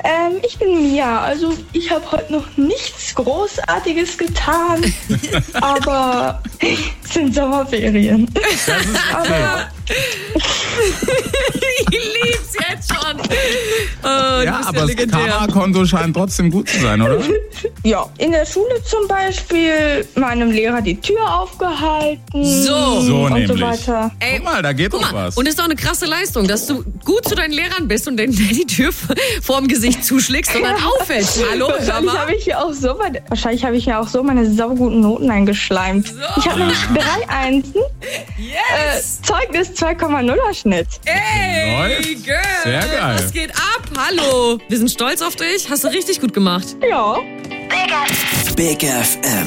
Ich bin Mia. Also ich habe heute noch nichts Großartiges getan, aber es sind Sommerferien. Das ist Aber Ich lieb's jetzt schon. Oh, ja, aber das Karma-Konto scheint trotzdem gut zu sein, oder? ja, in der Schule zum Beispiel meinem Lehrer die Tür aufgehalten. So und nämlich. so weiter. Ey, Guck mal, da geht guck doch mal. was. Und das ist doch eine krasse Leistung, dass du gut zu deinen Lehrern bist und denen die Tür vorm Gesicht zuschlägst und dann auffällst. Hallo, hör Wahrscheinlich mal. habe ich ja auch so meine sauguten Noten eingeschleimt. So. Ich habe nämlich 3 Einsen, Yes! Zeugnis 2,0er Schnitt. Ey, Läuft. Girl! Sehr geil. Was geht ab? Hallo! Wir sind stolz auf dich. Hast du richtig gut gemacht. Ja. Big FM.